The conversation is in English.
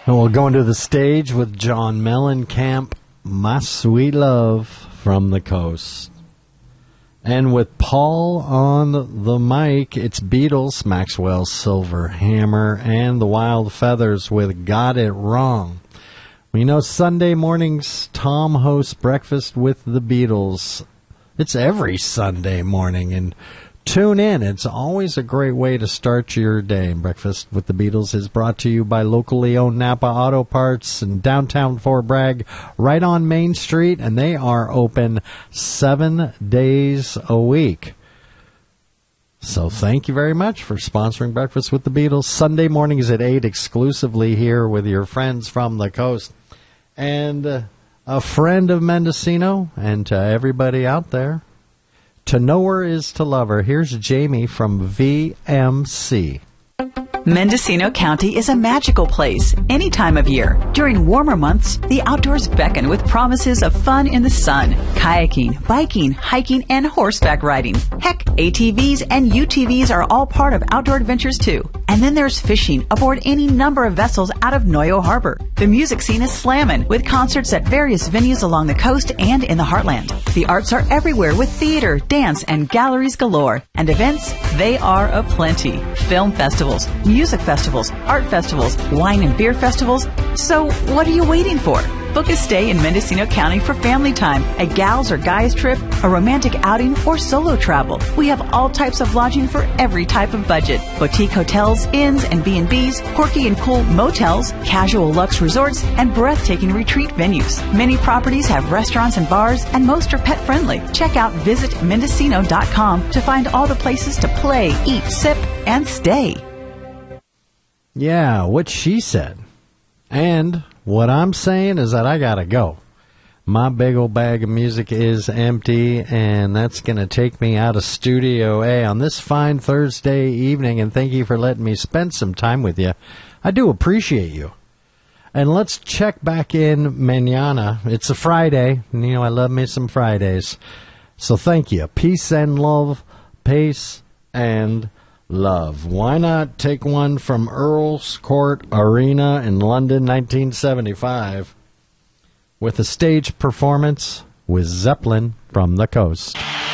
And we'll go into the stage with John Mellencamp, My Sweet Love from the Coast. And with Paul on the mic, it's Beatles, Maxwell's Silver Hammer, and the Wild Feathers with Got It Wrong. We know Sunday mornings, Tom hosts Breakfast with the Beatles. It's every Sunday morning, and tune in. It's always a great way to start your day. Breakfast with the Beatles is brought to you by locally owned Napa Auto Parts in downtown Fort Bragg, right on Main Street, and they are open 7 days a week. So thank you very much for sponsoring Breakfast with the Beatles. Sunday mornings at 8, exclusively here with your friends from the coast. And a friend of Mendocino, and to everybody out there, to know her is to love her. Here's Jamie from VMC. Mendocino County is a magical place any time of year. During warmer months, the outdoors beckon with promises of fun in the sun. Kayaking, biking, hiking, and horseback riding. Heck, ATVs and UTVs are all part of outdoor adventures too. And then there's fishing aboard any number of vessels out of Noyo Harbor. The music scene is slammin', with concerts at various venues along the coast and in the heartland. The arts are everywhere with theater, dance, and galleries galore. And events, they are aplenty. Film festivals, music festivals, art festivals, wine and beer festivals. So what are you waiting for? Book a stay in Mendocino County for family time, a gals or guys trip, a romantic outing, or solo travel. We have all types of lodging for every type of budget. Boutique hotels, inns and B&Bs, quirky and cool motels, casual luxe resorts, and breathtaking retreat venues. Many properties have restaurants and bars, and most are pet friendly. Check out visitmendocino.com to find all the places to play, eat, sip, and stay. Yeah, what she said. And what I'm saying is that I gotta go. My big old bag of music is empty, and that's going to take me out of Studio A on this fine Thursday evening, and thank you for letting me spend some time with you. I do appreciate you. And let's check back in mañana. It's a Friday, and you know I love me some Fridays. So thank you. Peace and love. Pace and love. Why not take one from Earl's Court Arena in London, 1975, with a stage performance with Zeppelin from the Coast.